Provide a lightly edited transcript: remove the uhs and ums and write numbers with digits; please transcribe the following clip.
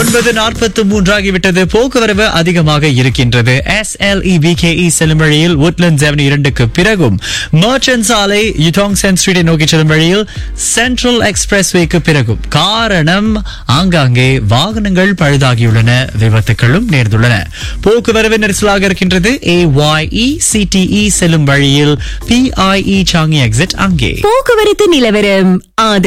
9:43 ஆகிவிட்டது. போக்குவரவு அதிகமாக இருக்கின்றது. SLE VKE செல்லும் வழியில் woodlands avenue 2க்கு பிறகும், மர்ச்சன்ட் சாலை யுடாங் சென் ஸ்ட்ரீட்டை நோக்கி செல்லும் வழியில் சென்ட்ரல் எக்ஸ்பிரஸ்வேக்கு பிறகும். காரணம், ஆங்காங்கே வாகனங்கள் பழுதாகியுள்ளன, விபத்துகளும் நேர்ந்துள்ளன. போக்குவரவு நெரிசலாக இருக்கின்றது. AYE CTE செல்லும் வழியில் PIE சாங்கி எக்ஸிட் அங்கே. போக்குவரத்து நிலவரம்